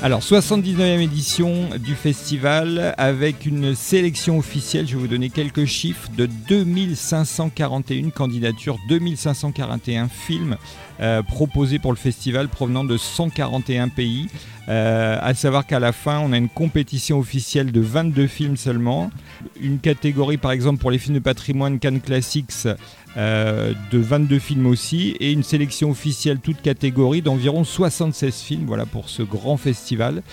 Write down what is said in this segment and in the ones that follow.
Alors, 79e édition du festival avec une sélection officielle, je vais vous donner quelques chiffres, de 2541 candidatures, 2541 films proposés pour le festival provenant de 141 pays. À savoir qu'à la fin, on a une compétition officielle de 22 films seulement. Une catégorie, par exemple, pour les films de patrimoine Cannes Classics, de 22 films aussi, et une sélection officielle toute catégorie d'environ 76 films, voilà, pour ce grand festival.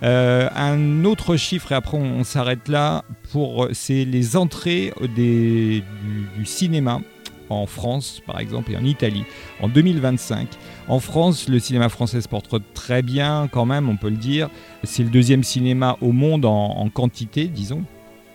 Un autre chiffre, et après on s'arrête là, c'est les entrées du cinéma en France, par exemple, et en Italie, en 2025. En France, le cinéma français se porte très bien, quand même, on peut le dire. C'est le deuxième cinéma au monde en quantité, disons.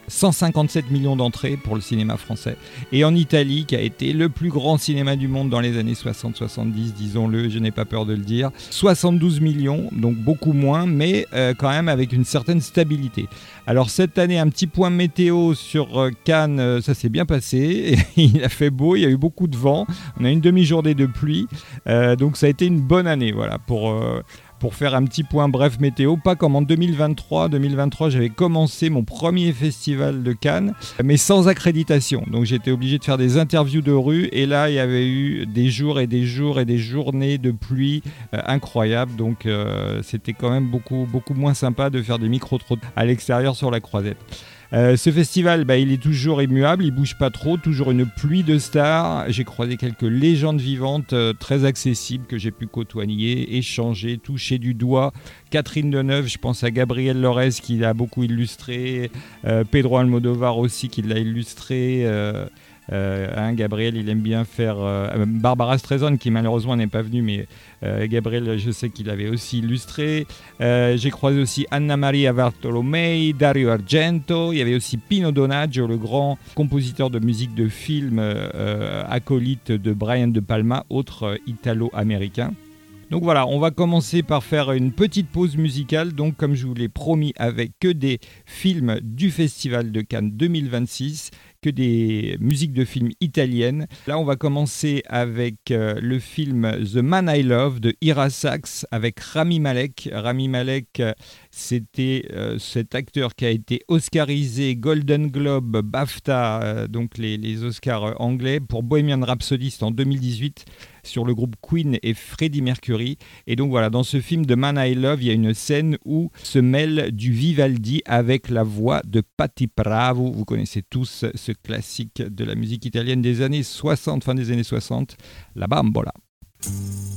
157 millions d'entrées pour le cinéma français. Et en Italie, qui a été le plus grand cinéma du monde dans les années 60-70, disons-le, je n'ai pas peur de le dire, 72 millions, donc beaucoup moins, mais quand même avec une certaine stabilité. Alors cette année, un petit point météo sur Cannes, ça s'est bien passé. Il a fait beau, il y a eu beaucoup de vent, on a une demi-journée de pluie, donc ça a été une bonne année, voilà, pour faire un petit point bref météo, pas comme en 2023. 2023, j'avais commencé mon premier festival de Cannes, mais sans accréditation. Donc j'étais obligé de faire des interviews de rue, et là, il y avait eu des jours et des jours et des journées de pluie incroyables. Donc c'était quand même beaucoup moins sympa de faire des micro-trottoirs à l'extérieur sur la Croisette. Ce festival, il est toujours immuable, il bouge pas trop, toujours une pluie de stars. J'ai croisé quelques légendes vivantes très accessibles que j'ai pu côtoyer, échanger, toucher du doigt. Catherine Deneuve, je pense à Gabriel Lorez qui l'a beaucoup illustré, Pedro Almodovar aussi qui l'a illustré. Gabriel, il aime bien faire Barbara Streisand qui malheureusement n'est pas venue, mais Gabriel, je sais qu'il avait aussi illustré. J'ai croisé aussi Anna Maria Bartolomei, Dario Argento. Il y avait aussi Pino Donaggio, le grand compositeur de musique de film, acolyte de Brian De Palma, autre italo-américain. Donc voilà, on va commencer par faire une petite pause musicale, donc comme je vous l'ai promis, avec que des films du Festival de Cannes 2026, que des musiques de films italiennes. Là, on va commencer avec le film The Man I Love de Ira Sachs avec Rami Malek. Rami Malek, c'était cet acteur qui a été oscarisé, Golden Globe, BAFTA, donc les Oscars anglais, pour Bohemian Rhapsody en 2018, sur le groupe Queen et Freddie Mercury. Et donc voilà, dans ce film de Man I Love, il y a une scène où se mêle du Vivaldi avec la voix de Patti Bravo. Vous connaissez tous ce classique de la musique italienne des années 60, fin des années 60, La Bambola.